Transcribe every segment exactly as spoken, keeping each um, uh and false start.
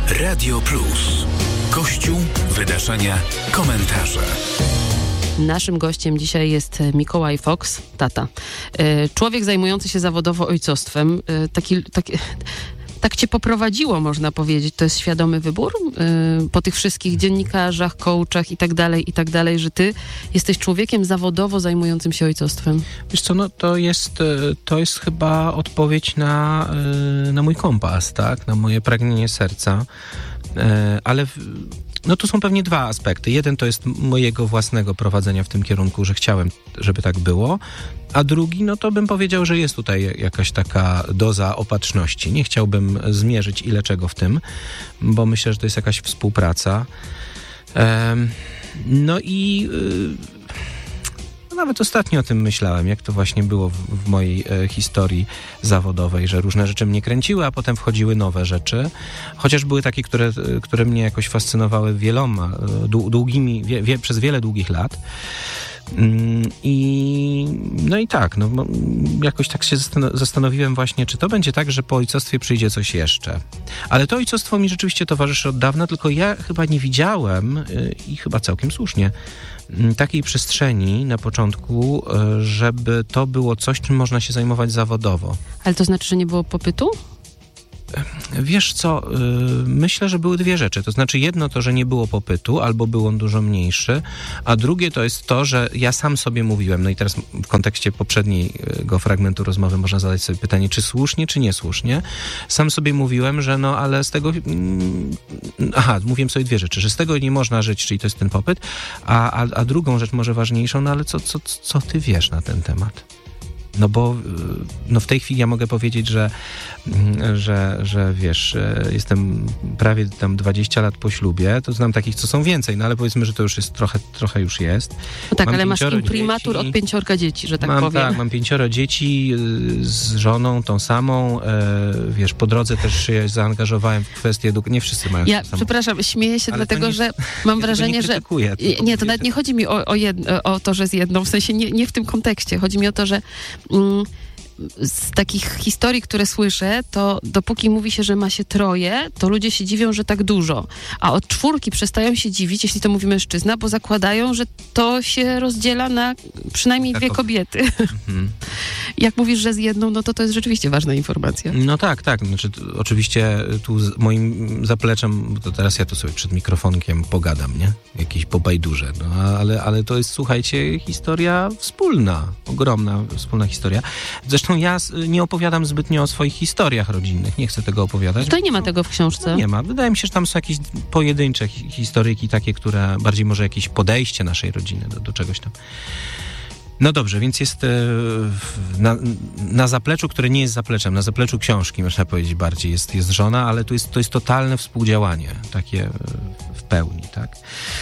Radio Plus. Kościół, wydarzenia, komentarze. Naszym gościem dzisiaj jest Mikołaj Fox, tata. Człowiek zajmujący się zawodowo ojcostwem. Taki, taki, tak cię poprowadziło, można powiedzieć. To jest świadomy wybór? Po tych wszystkich dziennikarzach, coachach i tak dalej, i tak dalej, że ty jesteś człowiekiem zawodowo zajmującym się ojcostwem. Wiesz co, no to jest, to jest chyba odpowiedź na, na mój kompas, tak? Na moje pragnienie serca. Ale no to są pewnie dwa aspekty. Jeden to jest mojego własnego prowadzenia w tym kierunku, że chciałem, żeby tak było. A drugi, no to bym powiedział, że jest tutaj jakaś taka doza opatrzności. Nie chciałbym zmierzyć ile czego w tym, bo myślę, że to jest jakaś współpraca. No i nawet ostatnio o tym myślałem, jak to właśnie było w, w mojej e, historii zawodowej, że różne rzeczy mnie kręciły, a potem wchodziły nowe rzeczy. Chociaż były takie, które, które mnie jakoś fascynowały wieloma, długimi, wie, wie, przez wiele długich lat. I no i tak, no, jakoś tak się zastanowiłem właśnie, czy to będzie tak, że po ojcostwie przyjdzie coś jeszcze. Ale to ojcostwo mi rzeczywiście towarzyszy od dawna, tylko ja chyba nie widziałem i chyba całkiem słusznie takiej przestrzeni na początku, żeby to było coś, czym można się zajmować zawodowo. Ale to znaczy, że nie było popytu? Wiesz co, myślę, że były dwie rzeczy. To znaczy jedno to, że nie było popytu, albo był on dużo mniejszy, a drugie to jest to, że ja sam sobie mówiłem, no i teraz w kontekście poprzedniego fragmentu rozmowy można zadać sobie pytanie, czy słusznie, czy niesłusznie. Sam sobie mówiłem, że no ale z tego... Aha, mówiłem sobie dwie rzeczy, że z tego nie można żyć, czyli to jest ten popyt, a, a, a drugą rzecz może ważniejszą, no ale co, co, co ty wiesz na ten temat? No bo no w tej chwili ja mogę powiedzieć, że, że, że wiesz, jestem prawie tam dwadzieścia lat po ślubie, to znam takich, co są więcej, no ale powiedzmy, że to już jest trochę, trochę już jest. No tak, mam ale masz imprimatur dzieci, od pięciorka dzieci, że tak mam, powiem. Tak, mam pięcioro dzieci z żoną, tą samą, wiesz, po drodze też się zaangażowałem w kwestię edukacji. Nie wszyscy mają Ja, to samo. przepraszam, śmieję się ale dlatego, nie, że mam ja wrażenie, nie że... Nie, nie, to nawet nie chodzi mi o, o, jedno, o to, że z jedną, w sensie nie, nie w tym kontekście. Chodzi mi o to, że... Mm, z takich historii, które słyszę, to dopóki mówi się, że ma się troje, to ludzie się dziwią, że tak dużo. A od czwórki przestają się dziwić, jeśli to mówi mężczyzna, bo zakładają, że to się rozdziela na przynajmniej dwie kobiety. Mhm. Jak mówisz, że z jedną, no to to jest rzeczywiście ważna informacja. No tak, tak. Znaczy, oczywiście tu z moim zapleczem, to teraz ja tu sobie przed mikrofonkiem pogadam, nie? Jakieś pobajdurze. No, ale, ale to jest, słuchajcie, historia wspólna. Ogromna wspólna historia. Zresztą ja nie opowiadam zbytnio o swoich historiach rodzinnych. Nie chcę tego opowiadać. Tutaj nie ma tego w książce. No nie ma. Wydaje mi się, że tam są jakieś pojedyncze historyjki takie, które bardziej może jakieś podejście naszej rodziny do, do czegoś tam. No dobrze, więc jest na, na zapleczu, które nie jest zapleczem, na zapleczu książki, można powiedzieć bardziej, jest, jest żona, ale to jest, to jest totalne współdziałanie, takie w pełni, tak?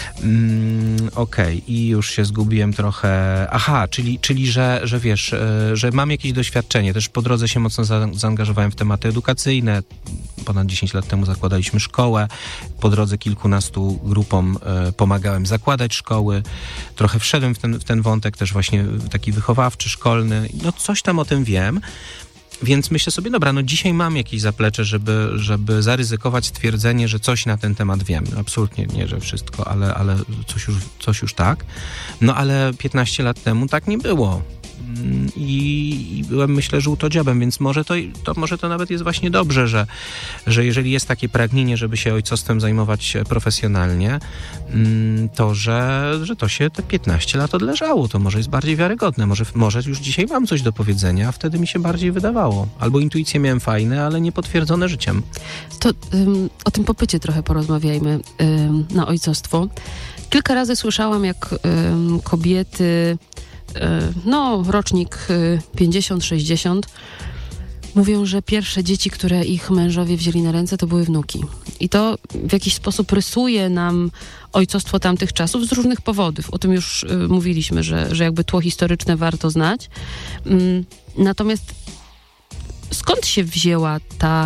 Mm, Okej, okay. I już się zgubiłem trochę. Aha, czyli, czyli że, że wiesz, że mam jakieś doświadczenie, też po drodze się mocno za, zaangażowałem w tematy edukacyjne. Ponad dziesięć lat temu zakładaliśmy szkołę, po drodze kilkunastu grupom e, pomagałem zakładać szkoły, trochę wszedłem w ten, w ten wątek też właśnie taki wychowawczy, szkolny, no coś tam o tym wiem, więc myślę sobie, dobra, no dzisiaj mam jakieś zaplecze, żeby, żeby zaryzykować stwierdzenie, że coś na ten temat wiem. Absolutnie nie, że wszystko, ale, ale coś, już, coś już tak. No ale piętnaście lat temu tak nie było. I, i byłem, myślę, żółtodziobem, więc może to, to, może to nawet jest właśnie dobrze, że, że jeżeli jest takie pragnienie, żeby się ojcostwem zajmować profesjonalnie, to że, że to się te piętnaście lat odleżało, to może jest bardziej wiarygodne, może, może już dzisiaj mam coś do powiedzenia, a wtedy mi się bardziej wydawało. Albo intuicje miałem fajne, ale niepotwierdzone życiem. To um, o tym popycie trochę porozmawiajmy um, na ojcostwo. Kilka razy słyszałam, jak um, kobiety no, rocznik pięćdziesiąt sześćdziesiąt, mówią, że pierwsze dzieci, które ich mężowie wzięli na ręce, to były wnuki. I to w jakiś sposób rysuje nam ojcostwo tamtych czasów z różnych powodów. O tym już y, mówiliśmy, że, że jakby tło historyczne warto znać. Ym, natomiast skąd się wzięła ta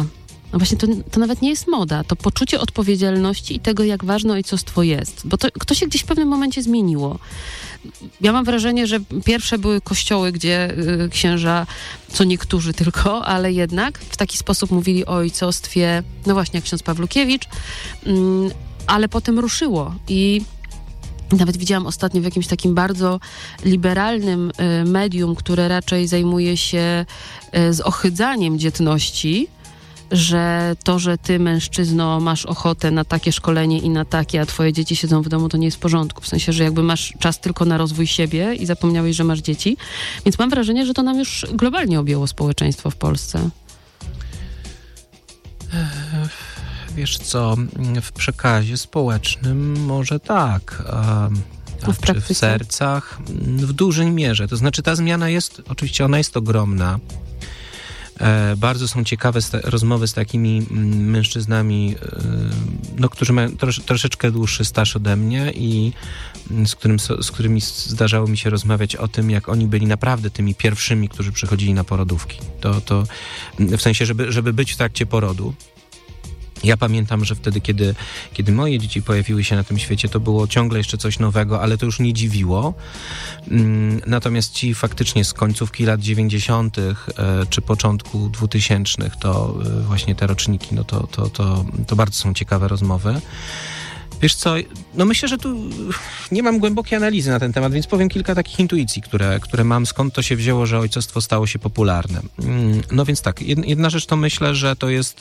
no właśnie to, to nawet nie jest moda, to poczucie odpowiedzialności i tego, jak ważne ojcostwo jest. Bo to, to się gdzieś w pewnym momencie zmieniło. Ja mam wrażenie, że pierwsze były kościoły, gdzie y, księża, co niektórzy tylko, ale jednak w taki sposób mówili o ojcostwie, no właśnie jak ksiądz Pawlukiewicz, y, ale potem ruszyło i nawet widziałam ostatnio w jakimś takim bardzo liberalnym y, medium, które raczej zajmuje się y, zohydzaniem dzietności, że to, że ty, mężczyzno, masz ochotę na takie szkolenie i na takie, a twoje dzieci siedzą w domu, to nie jest w porządku. W sensie, że jakby masz czas tylko na rozwój siebie i zapomniałeś, że masz dzieci. Więc mam wrażenie, że to nam już globalnie objęło społeczeństwo w Polsce. Wiesz co, w przekazie społecznym może tak, a, a w czy praktyce? w sercach w dużej mierze. To znaczy ta zmiana jest, oczywiście ona jest ogromna. E, bardzo są ciekawe sta- rozmowy z takimi mm, mężczyznami, e, no, którzy mają trosz, troszeczkę dłuższy staż ode mnie i mm, z, którym, z którymi zdarzało mi się rozmawiać o tym, jak oni byli naprawdę tymi pierwszymi, którzy przychodzili na porodówki. To, to w sensie, żeby, żeby być w trakcie porodu. Ja pamiętam, że wtedy, kiedy, kiedy moje dzieci pojawiły się na tym świecie, to było ciągle jeszcze coś nowego, ale to już nie dziwiło. Natomiast ci faktycznie z końcówki lat dziewięćdziesiątych czy początku dwutysięcznych, to właśnie te roczniki, no to, to, to, to bardzo są ciekawe rozmowy. Wiesz co, no myślę, że tu nie mam głębokiej analizy na ten temat, więc powiem kilka takich intuicji, które, które mam, skąd to się wzięło, że ojcostwo stało się popularne. No więc tak, jedna rzecz to myślę, że to jest...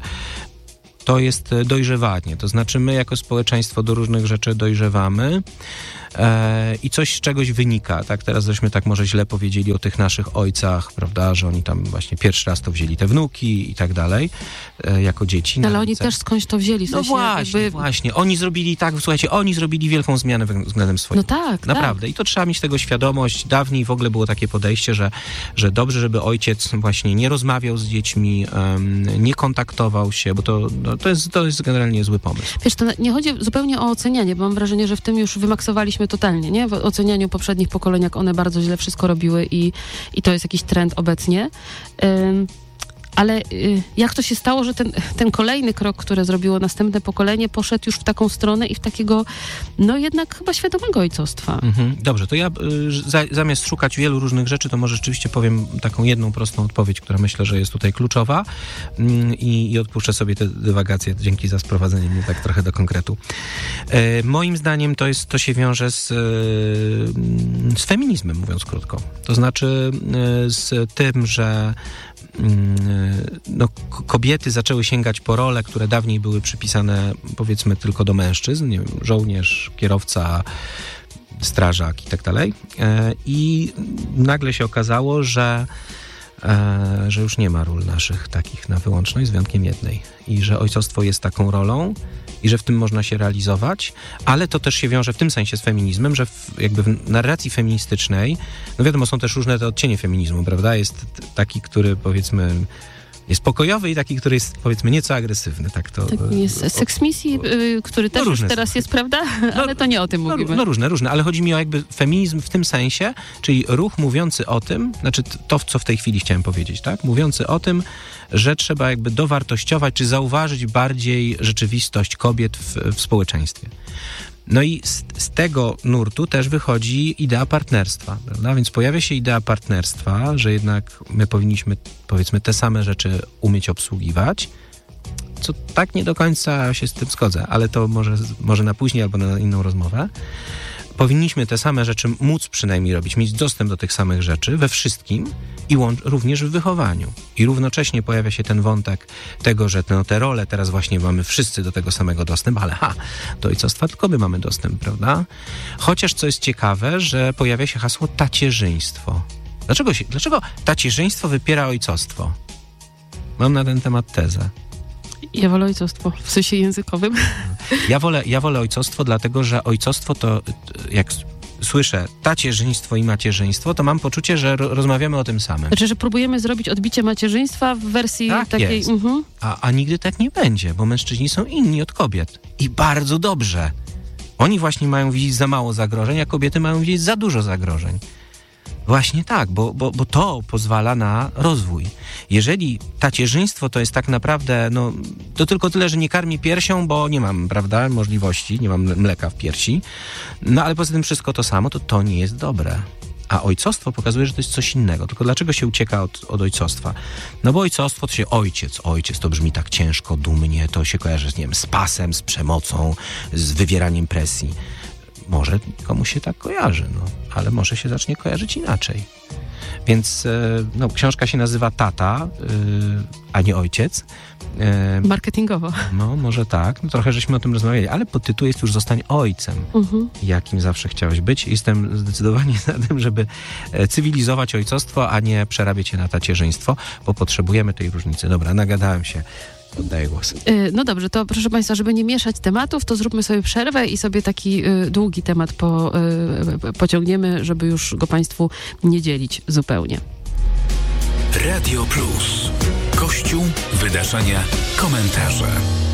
To jest dojrzewanie, to znaczy my jako społeczeństwo do różnych rzeczy dojrzewamy e, i coś z czegoś wynika, tak? Teraz żeśmy tak może źle powiedzieli o tych naszych ojcach, prawda, że oni tam właśnie pierwszy raz to wzięli te wnuki i tak dalej, e, jako dzieci. Ale oni też skądś to wzięli. W no sensie właśnie, jakby... właśnie. Oni zrobili tak, słuchajcie, oni zrobili wielką zmianę względem swoim. No tak, Naprawdę. tak. I to trzeba mieć tego świadomość. Dawniej w ogóle było takie podejście, że, że dobrze, żeby ojciec właśnie nie rozmawiał z dziećmi, um, nie kontaktował się, bo to, no, to, jest, to jest generalnie zły pomysł. Wiesz, to nie chodzi zupełnie o ocenianie, bo mam wrażenie, że w tym już wymaksowaliśmy totalnie, nie? W ocenianiu poprzednich pokoleń, jak one bardzo źle wszystko robiły i, i to jest jakiś trend obecnie. Ym, ale y, jak to się stało, że ten, ten kolejny krok, który zrobiło następne pokolenie, poszedł już w taką stronę i w takiego, no jednak chyba świadomego ojcostwa. Mhm. Dobrze, to ja y, za, zamiast szukać wielu różnych rzeczy, to może rzeczywiście powiem taką jedną prostą odpowiedź, która myślę, że jest tutaj kluczowa y, i odpuszczę sobie te dywagacje. Dzięki za sprowadzenie mnie tak trochę do konkretu. Y, moim zdaniem to jest, to się wiąże z, y, z feminizmem, mówiąc krótko. To znaczy y, z tym, że no, kobiety zaczęły sięgać po role, które dawniej były przypisane, powiedzmy, tylko do mężczyzn, nie wiem, żołnierz, kierowca, strażak i tak dalej. I nagle się okazało, że, że już nie ma ról naszych takich na wyłączność, z wyjątkiem jednej. I że ojcostwo jest taką rolą i że w tym można się realizować, ale to też się wiąże w tym sensie z feminizmem, że w, jakby w narracji feministycznej, no wiadomo, są też różne te odcienie feminizmu, prawda? Jest taki, który powiedzmy jest pokojowy i taki, który jest powiedzmy nieco agresywny. Tak, to, tak jest seks misji, który też no już teraz są. Jest, prawda? No, ale to nie o tym no, mówimy. No różne, różne, ale chodzi mi o jakby feminizm w tym sensie, czyli ruch mówiący o tym, znaczy to, co w tej chwili chciałem powiedzieć, tak? Mówiący o tym, że trzeba jakby dowartościować, czy zauważyć bardziej rzeczywistość kobiet w, w społeczeństwie. No i z, z tego nurtu też wychodzi idea partnerstwa, prawda? Więc pojawia się idea partnerstwa, że jednak my powinniśmy, powiedzmy, te same rzeczy umieć obsługiwać, co tak nie do końca się z tym zgodzę, ale to może, może na później albo na inną rozmowę. Powinniśmy te same rzeczy móc przynajmniej robić, mieć dostęp do tych samych rzeczy we wszystkim i łącz, również w wychowaniu. I równocześnie pojawia się ten wątek tego, że no, te role teraz właśnie mamy wszyscy do tego samego dostęp, ale ha, do ojcostwa tylko my mamy dostęp, prawda? Chociaż co jest ciekawe, że pojawia się hasło tacierzyństwo. Dlaczego, się, dlaczego tacierzyństwo wypiera ojcostwo? Mam na ten temat tezę. Ja wolę ojcostwo, w sensie językowym. Ja wolę, ja wolę ojcostwo, dlatego że ojcostwo to, jak słyszę tacierzyństwo i macierzyństwo, to mam poczucie, że ro- rozmawiamy o tym samym. Znaczy, że próbujemy zrobić odbicie macierzyństwa w wersji tak takiej... Jest. Mhm. A, a nigdy tak nie będzie, bo mężczyźni są inni od kobiet. I bardzo dobrze. Oni właśnie mają widzieć za mało zagrożeń, a kobiety mają widzieć za dużo zagrożeń. Właśnie tak, bo, bo, bo to pozwala na rozwój. Jeżeli tacierzyństwo to jest tak naprawdę, no to tylko tyle, że nie karmię piersią, bo nie mam, prawda, możliwości, nie mam mleka w piersi, no ale poza tym wszystko to samo, to to nie jest dobre. A ojcostwo pokazuje, że to jest coś innego. Tylko dlaczego się ucieka od, od ojcostwa? No bo ojcostwo to się ojciec, ojciec to brzmi tak ciężko, dumnie, to się kojarzy z, nie wiem, z pasem, z przemocą, z wywieraniem presji. Może komuś się tak kojarzy, no, ale może się zacznie kojarzyć inaczej. Więc no, książka się nazywa Tata, yy, a nie Ojciec. Yy, Marketingowo. No, może tak. No, trochę żeśmy o tym rozmawiali, ale podtytuł jest już Zostań ojcem, mhm. jakim zawsze chciałeś być. Jestem zdecydowanie za tym, żeby cywilizować ojcostwo, a nie przerabiać je na tacierzyństwo, bo potrzebujemy tej różnicy. Dobra, nagadałem się. Oddaję głos. No dobrze, to proszę Państwa, żeby nie mieszać tematów, to zróbmy sobie przerwę i sobie taki y, długi temat po, y, pociągniemy, żeby już go Państwu nie dzielić zupełnie. Radio Plus. Kościół, wydarzenia, komentarze.